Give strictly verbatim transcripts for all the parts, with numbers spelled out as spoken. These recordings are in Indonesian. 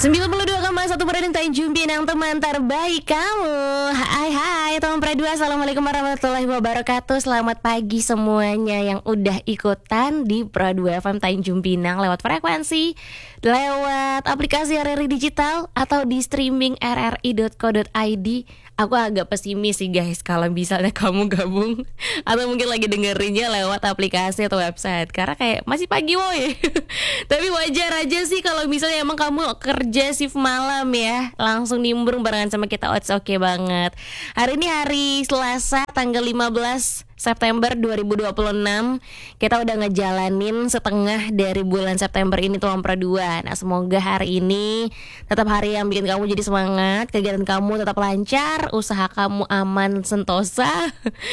sembilan puluh dua koma satu Rading Tanjung Pinang, teman terbaik kamu. Hai hai teman Pradua, assalamualaikum warahmatullahi wabarakatuh. Selamat pagi semuanya yang udah ikutan di Pradua F M Tanjung Pinang lewat frekuensi, lewat aplikasi R R I Digital atau di streaming r r i dot co dot i d. Aku agak pesimis sih guys kalau misalnya kamu gabung atau mungkin lagi dengerinnya lewat aplikasi atau website, karena kayak masih pagi woy. Tapi wajar aja sih kalau misalnya emang kamu kerja shift malam ya, langsung nimbrung barengan sama kita. Oke okay banget. Hari ini hari Selasa tanggal lima belas September dua ribu dua puluh enam. Kita udah ngejalanin setengah dari bulan September ini tuh Ampra dua. Nah semoga hari ini tetap hari yang bikin kamu jadi semangat, kegiatan kamu tetap lancar, usaha kamu aman sentosa,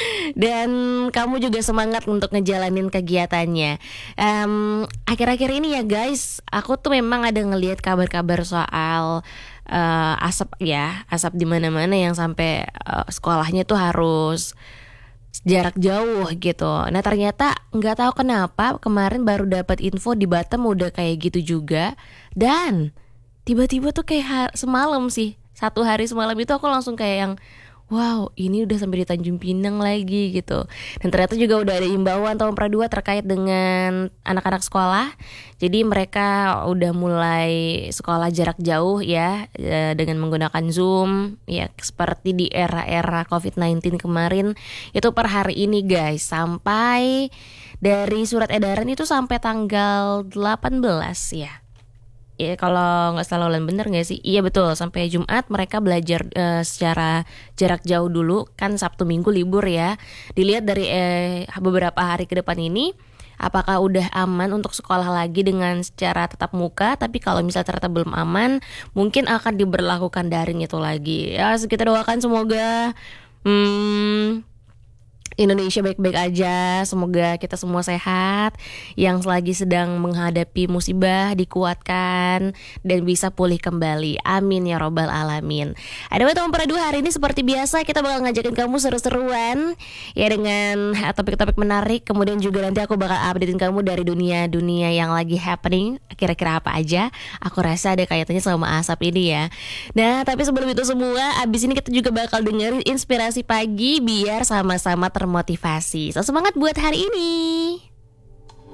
dan kamu juga semangat untuk ngejalanin kegiatannya. um, Akhir-akhir ini ya guys, aku tuh memang ada ngelihat kabar-kabar soal uh, asap ya, asap di mana-mana yang sampai uh, sekolahnya tuh harus jarak jauh gitu. Nah ternyata nggak tahu kenapa kemarin baru dapat info di Batam udah kayak gitu juga. Dan tiba-tiba tuh kayak ha- semalam sih, satu hari semalam itu aku langsung kayak yang wow, ini udah sampai di Tanjung Pinang lagi gitu. Dan ternyata juga udah ada imbauan tahun Pradua terkait dengan anak-anak sekolah. Jadi mereka udah mulai sekolah jarak jauh ya, dengan menggunakan Zoom ya, seperti di era-era covid sembilan belas kemarin. Itu per hari ini guys, sampai dari surat edaran itu sampai tanggal delapan belas ya. Ya kalau nggak salah ulan bener nggak sih? Iya betul, sampai Jumat mereka belajar uh, secara jarak jauh dulu. Kan Sabtu Minggu libur ya. Dilihat dari eh, beberapa hari ke depan ini, apakah udah aman untuk sekolah lagi dengan secara tatap muka. Tapi kalau misalnya ternyata belum aman, mungkin akan diberlakukan daring itu lagi. Ya kita doakan semoga hmm, Indonesia baik-baik aja, semoga kita semua sehat, yang lagi sedang menghadapi musibah dikuatkan dan bisa pulih kembali. Amin ya robbal alamin. Ada teman Pradua, hari ini seperti biasa kita bakal ngajakin kamu seru-seruan ya dengan topik-topik menarik. Kemudian juga nanti aku bakal updatein kamu dari dunia-dunia yang lagi happening, kira-kira apa aja. Aku rasa ada kaitannya sama asap ini ya. Nah tapi sebelum itu semua, abis ini kita juga bakal dengerin inspirasi pagi biar sama-sama termotivasi. So semangat buat hari ini.